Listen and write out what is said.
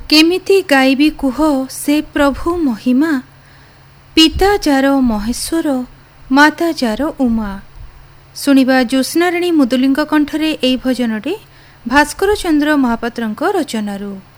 କେମିତି ଗାଇବି କୁହ ସେ ପ୍ରଭୁ ମହିମା, ପିତା ଯାର ମହେଶ୍ୱର, ମାତା ଯାର ଉମା। ଶୁଣିବା ଜ୍ୟୋତ୍ସ୍ନାରାଣୀ ମୁଦୁଲିଙ୍କ କଣ୍ଠରେ ଏହି ଭଜନଟି ଭାସ୍କର ଚନ୍ଦ୍ର ମହାପାତ୍ରଙ୍କ ରଚନାରୁ।